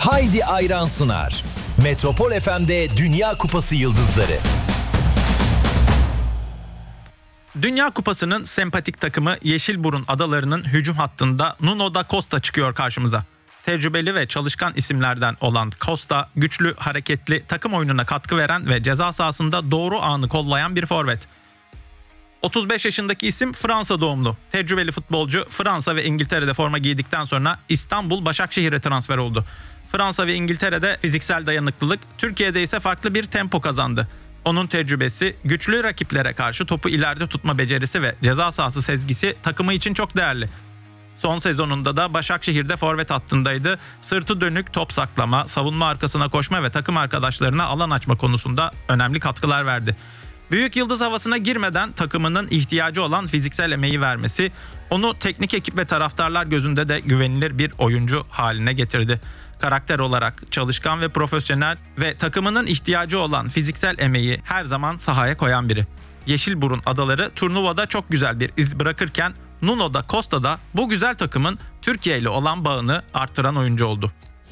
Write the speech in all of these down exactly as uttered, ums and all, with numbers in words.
Haydi Ayran sunar. Metropol F M'de Dünya Kupası yıldızları. Dünya Kupası'nın sempatik takımı Yeşilburun Adaları'nın hücum hattında Nuno da Costa çıkıyor karşımıza. Tecrübeli ve çalışkan isimlerden olan Costa, güçlü, hareketli, takım oyununa katkı veren ve ceza sahasında doğru anı kollayan bir forvet. otuz beş yaşındaki isim Fransa doğumlu. Tecrübeli futbolcu Fransa ve İngiltere'de forma giydikten sonra İstanbul Başakşehir'e transfer oldu. Fransa ve İngiltere'de fiziksel dayanıklılık, Türkiye'de ise farklı bir tempo kazandı. Onun tecrübesi, güçlü rakiplere karşı topu ileride tutma becerisi ve ceza sahası sezgisi takımı için çok değerli. Son sezonunda da Başakşehir'de forvet hattındaydı. Sırtı dönük top saklama, savunma arkasına koşma ve takım arkadaşlarına alan açma konusunda önemli katkılar verdi. Büyük yıldız havasına girmeden takımının ihtiyacı olan fiziksel emeği vermesi, onu teknik ekip ve taraftarlar gözünde de güvenilir bir oyuncu haline getirdi. Karakter olarak çalışkan ve profesyonel ve takımının ihtiyacı olan fiziksel emeği her zaman sahaya koyan biri. Yeşilburun Adaları turnuvada çok güzel bir iz bırakırken Nuno da Costa da bu güzel takımın Türkiye ile olan bağını artıran oyuncu oldu.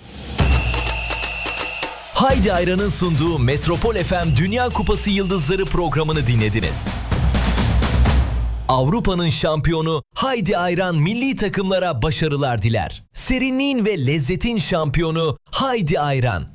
Haydi Ayran'ın sunduğu Metropol F M Dünya Kupası Yıldızları programını dinlediniz. Avrupa'nın şampiyonu Haydi Ayran milli takımlara başarılar diler. Serinliğin ve lezzetin şampiyonu Haydi Ayran.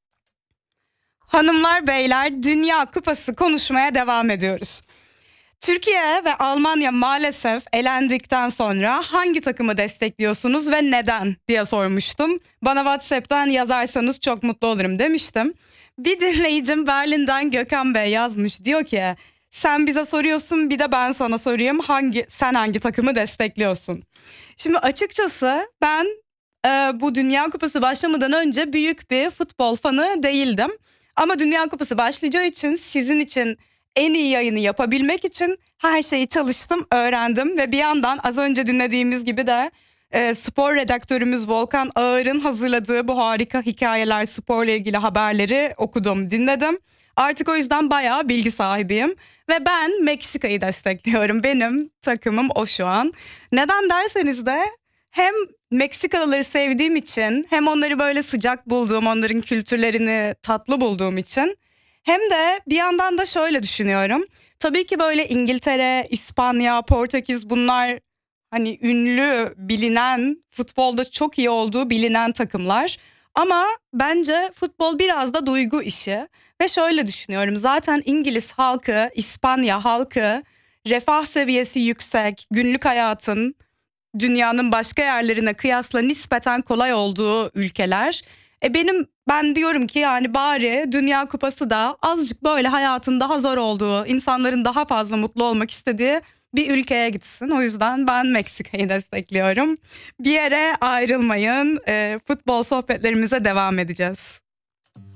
Hanımlar beyler, Dünya Kupası konuşmaya devam ediyoruz. Türkiye ve Almanya maalesef elendikten sonra hangi takımı destekliyorsunuz ve neden diye sormuştum. Bana WhatsApp'tan yazarsanız çok mutlu olurum demiştim. Bir dinleyicim Berlin'den Gökhan Bey yazmış, diyor ki sen bize soruyorsun, bir de ben sana sorayım, hangi sen hangi takımı destekliyorsun? Şimdi açıkçası ben e, bu Dünya Kupası başlamadan önce büyük bir futbol fanı değildim. Ama Dünya Kupası başlayacağı için sizin için en iyi yayını yapabilmek için her şeyi çalıştım, öğrendim ve bir yandan az önce dinlediğimiz gibi de e, spor redaktörümüz Volkan Ağır'ın hazırladığı bu harika hikayeler, sporla ilgili haberleri okudum, dinledim. Artık o yüzden bayağı bilgi sahibiyim ve ben Meksika'yı destekliyorum. Benim takımım o şu an. Neden derseniz de hem Meksikalıları sevdiğim için, hem onları böyle sıcak bulduğum, onların kültürlerini tatlı bulduğum için, hem de bir yandan da şöyle düşünüyorum. Tabii ki böyle İngiltere, İspanya, Portekiz, bunlar hani ünlü, bilinen, futbolda çok iyi olduğu bilinen takımlar. Ama bence futbol biraz da duygu işi. Ve şöyle düşünüyorum, zaten İngiliz halkı, İspanya halkı refah seviyesi yüksek, günlük hayatın dünyanın başka yerlerine kıyasla nispeten kolay olduğu ülkeler. E benim ben diyorum ki yani bari Dünya Kupası da azıcık böyle hayatın daha zor olduğu, insanların daha fazla mutlu olmak istediği bir ülkeye gitsin. O yüzden ben Meksika'yı destekliyorum. Bir yere ayrılmayın, e, futbol sohbetlerimize devam edeceğiz.